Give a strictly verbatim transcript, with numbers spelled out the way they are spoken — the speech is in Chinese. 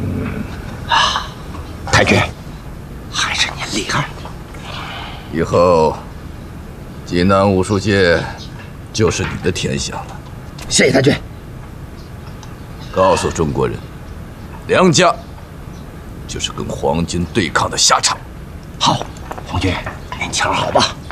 啊，太君，还是您厉害。 以后，济南武术界就是你的天下了。 谢谢太君。 告诉中国人，梁家就是跟皇军对抗的下场。 好，皇军，您瞧好吧。